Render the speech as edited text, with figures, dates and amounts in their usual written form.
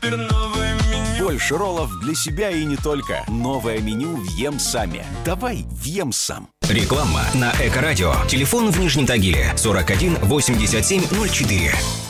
Больше роллов для себя и не только. Новое меню в Ем-Саме. Давай в Ем-Сам. Реклама на Эко-радио. Телефон в Нижнем Тагиле 41 87 04.